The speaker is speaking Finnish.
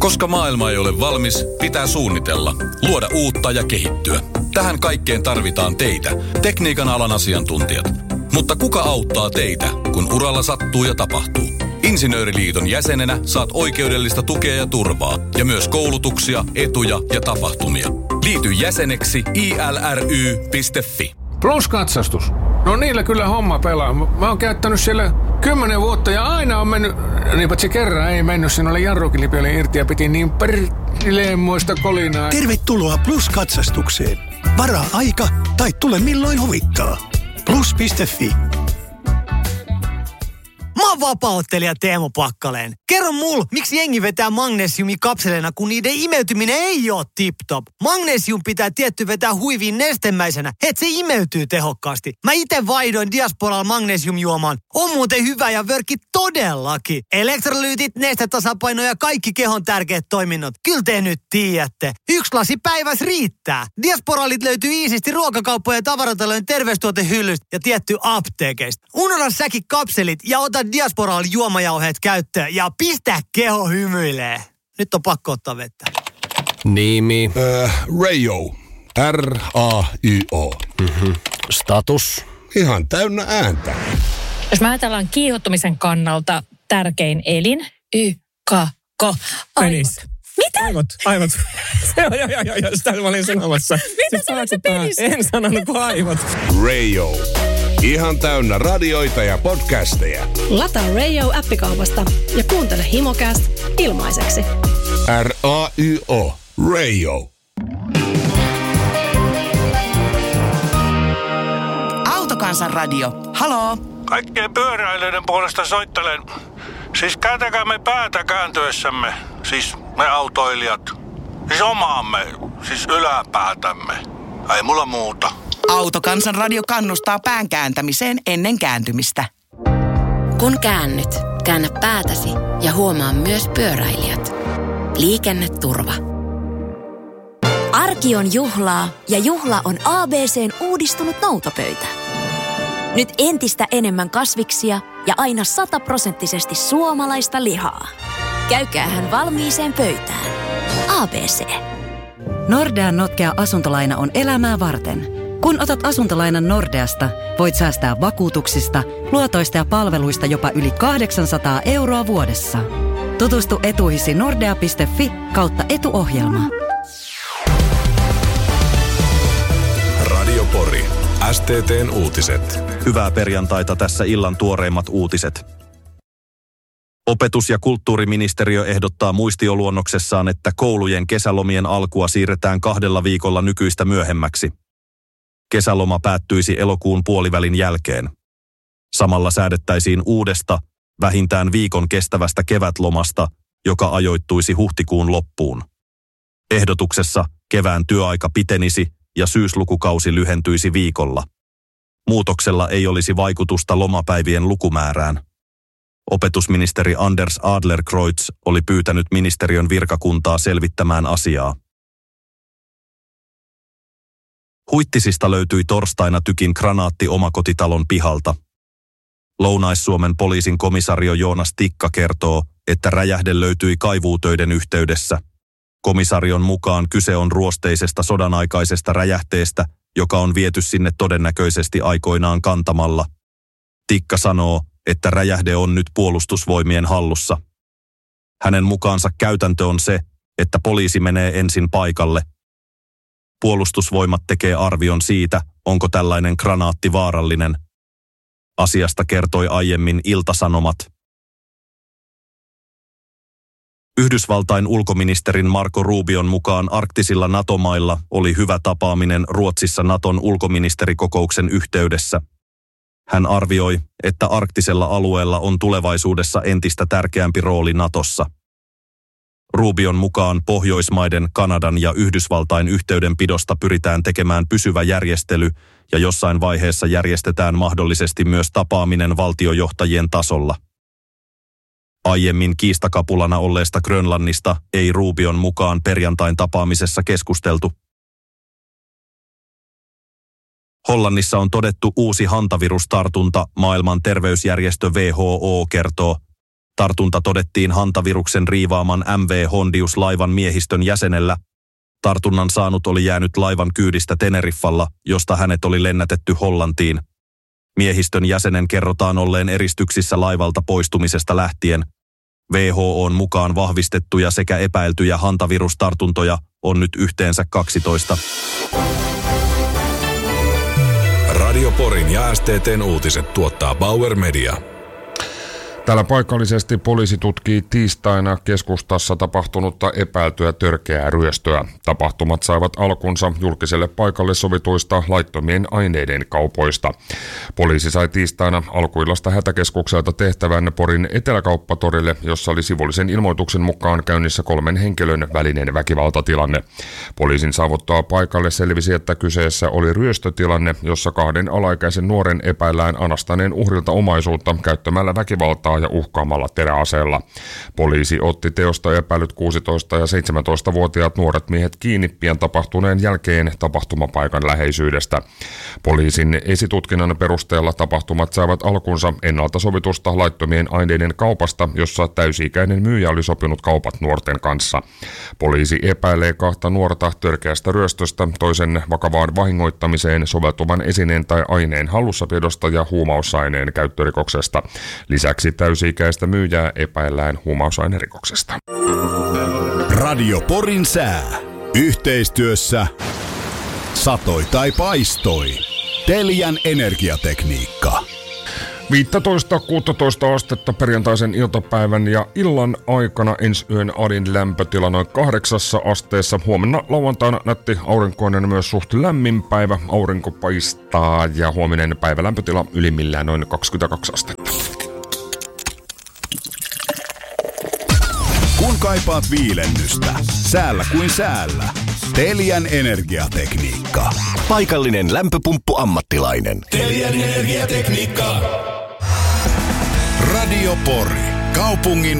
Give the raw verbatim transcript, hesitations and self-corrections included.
Koska maailma ei ole valmis, pitää suunnitella, luoda uutta ja kehittyä. Tähän kaikkeen tarvitaan teitä, tekniikan alan asiantuntijat. Mutta kuka auttaa teitä, kun uralla sattuu ja tapahtuu? Insinööriliiton jäsenenä saat oikeudellista tukea ja turvaa ja myös koulutuksia, etuja ja tapahtumia. Liity jäseneksi i l r y piste f i. Plus-katsastus. No niillä kyllä homma pelaa. Mä oon käyttänyt siellä kymmenen vuotta ja aina on mennyt, niin patsi kerran ei mennyt, siinä oli jarrukilipi oli irti ja piti niin perleemmoista kolinaa. Tervetuloa Plus-katsastukseen. Varaa aika tai tule milloin huvittaa. plus piste f i. Mä oon vapaa-ottelija Teemu Pakkaleen. Kerro mul, miksi jengi vetää magnesiumikapseleina, kun niiden imeytyminen ei oo tip-top. Magnesium pitää tietty vetää huiviin nestemäisenä, et se imeytyy tehokkaasti. Mä ite vaihdoin Diasporalla magnesiumjuomaan. On muuten hyvä ja vörkki todellakin. Elektrolyytit, nestetasapaino ja kaikki kehon tärkeät toiminnot. Kyllä te nyt tiedätte. Yksi lasi päivässä riittää. Diasporalit löytyy iisisti ruokakauppojen ja tavaratalojen terveystuotehyllystä ja tietty apteekeista. Unohda säkin kapselit ja ota Diasporal juomajauheet käyttöön ja pistä keho hymyilee. Nyt on pakko ottaa vettä. Nimi. Äh, Rayo. R A Y O. Mm-hmm. Status. Ihan täynnä ääntä. Jos mä ajatellaan kiihottumisen kannalta tärkein elin. Y, K, K. Penis. Mitä? Aivot, aivot. joo, joo, joo, joo, sitä mä olin sanomassa. Mitä sanoit se penis? En sanonut kuin aivot. Rayo. Ihan täynnä radioita ja podcasteja. Lataa Rayo appikaupasta ja kuuntele Himocast ilmaiseksi. R A Y O. Rayo. Autokansan radio. Haloo? Kaikkien pyöräilijöiden puolesta soittelen. Siis kääntäkäämme päätä kääntyessämme. Siis me autoilijat. Siis omaamme. Siis yläpäätämme. Ei mulla muuta. Autokansan radio kannustaa pään kääntämiseen ennen kääntymistä. Kun käännyt, käännä päätäsi ja huomaa myös pyöräilijät. Liikenneturva. Arki on juhlaa ja juhla on A B C:n uudistunut noutopöytä. Nyt entistä enemmän kasviksia ja aina sataprosenttisesti suomalaista lihaa. Käykäähän valmiiseen pöytään. A B C. Nordean notkea asuntolaina on elämää varten. Kun otat asuntolainan Nordeasta, voit säästää vakuutuksista, luotoista ja palveluista jopa yli kahdeksansataa euroa vuodessa. Tutustu etuihisi nordea piste f i kautta etuohjelma. Radio Pori. S T T:n uutiset. Hyvää perjantaita, tässä illan tuoreimmat uutiset. Opetus- ja kulttuuriministeriö ehdottaa muistioluonnoksessaan, että koulujen kesälomien alkua siirretään kahdella viikolla nykyistä myöhemmäksi. Kesäloma päättyisi elokuun puolivälin jälkeen. Samalla säädettäisiin uudesta, vähintään viikon kestävästä kevätlomasta, joka ajoittuisi huhtikuun loppuun. Ehdotuksessa kevään työaika pitenisi ja syyslukukausi lyhentyisi viikolla. Muutoksella ei olisi vaikutusta lomapäivien lukumäärään. Opetusministeri Anders Adlercreutz oli pyytänyt ministeriön virkakuntaa selvittämään asiaa. Huittisista löytyi torstaina tykin granaatti omakotitalon pihalta. Lounais-Suomen poliisin komisario Joonas Tikka kertoo, että räjähde löytyi kaivuutöiden yhteydessä. Komisarion mukaan kyse on ruosteisesta sodanaikaisesta räjähteestä, joka on viety sinne todennäköisesti aikoinaan kantamalla. Tikka sanoo, että räjähde on nyt puolustusvoimien hallussa. Hänen mukaansa käytäntö on se, että poliisi menee ensin paikalle. Puolustusvoimat tekee arvion siitä, onko tällainen granaatti vaarallinen. Asiasta kertoi aiemmin Ilta-Sanomat. Yhdysvaltain ulkoministerin Marco Rubion mukaan arktisilla NATO-mailla oli hyvä tapaaminen Ruotsissa Naton ulkoministerikokouksen yhteydessä. Hän arvioi, että arktisella alueella on tulevaisuudessa entistä tärkeämpi rooli Natossa. Rubion mukaan Pohjoismaiden, Kanadan ja Yhdysvaltain yhteydenpidosta pyritään tekemään pysyvä järjestely ja jossain vaiheessa järjestetään mahdollisesti myös tapaaminen valtiojohtajien tasolla. Aiemmin kiistakapulana olleesta Grönlannista ei Rubion mukaan perjantain tapaamisessa keskusteltu. Hollannissa on todettu uusi hantavirustartunta, maailman terveysjärjestö W H O kertoo. Tartunta todettiin hantaviruksen riivaaman M V Hondius-laivan miehistön jäsenellä. Tartunnan saanut oli jäänyt laivan kyydistä Teneriffalla, josta hänet oli lennätetty Hollantiin. Miehistön jäsenen kerrotaan olleen eristyksissä laivalta poistumisesta lähtien. W H O:n mukaan vahvistettuja sekä epäiltyjä hantavirustartuntoja on nyt yhteensä kaksitoista. Radio Porin ja S T T:n uutiset tuottaa Bauer Media. Täällä paikallisesti poliisi tutkii tiistaina keskustassa tapahtunutta epäiltyä törkeää ryöstöä. Tapahtumat saivat alkunsa julkiselle paikalle sovituista laittomien aineiden kaupoista. Poliisi sai tiistaina alkuillasta hätäkeskukselta tehtävän Porin Eteläkauppatorille, jossa oli sivullisen ilmoituksen mukaan käynnissä kolmen henkilön välinen väkivaltatilanne. Poliisin saavuttaa paikalle selvisi, että kyseessä oli ryöstötilanne, jossa kahden alaikäisen nuoren epäillään anastaneen uhrilta omaisuutta käyttämällä väkivaltaa ja uhkaamalla teräaseella. Poliisi otti teosta epäilyt kuusitoista- ja seitsemäntoistavuotiaat nuoret miehet kiinni pian tapahtuneen jälkeen tapahtumapaikan läheisyydestä. Poliisin esitutkinnan perusteella tapahtumat saivat alkunsa ennalta sovitusta laittomien aineiden kaupasta, jossa täysi-ikäinen myyjä oli sopinut kaupat nuorten kanssa. Poliisi epäilee kahta nuorta törkeästä ryöstöstä, toisen vakavaan vahingoittamiseen soveltuvan esineen tai aineen hallussapidosta ja huumausaineen käyttörikoksesta. Lisäksi täysi-ikäistä myyjää epäillään huumausainerikoksesta. Radio Porin sää. Yhteistyössä satoi tai paistoi. Telian energiatekniikka. viisitoista kuusitoista astetta perjantaisen iltapäivän ja illan aikana ensi yön alin lämpötila noin kahdeksassa asteessa. Huomenna lauantaina nätti aurinkoinen myös suht lämmin päivä. Aurinko paistaa ja huominen päivälämpötila ylimmillään noin kaksikymmentäkaksi astetta. Kun kaipaat viilennystä, säällä kuin säällä. Telian energiatekniikka. Paikallinen lämpöpumppu ammattilainen. Telian energiatekniikka. Radio Pori. Kaupungin